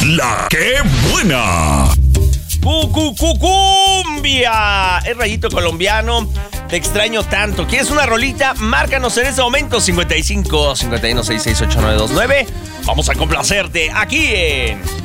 La ¡Qué buena! ¡Cumbia! Es Rayito Colombiano. Te extraño tanto. ¿Quieres una rolita? Márcanos en este momento 55 51 66 8929. Vamos a complacerte aquí en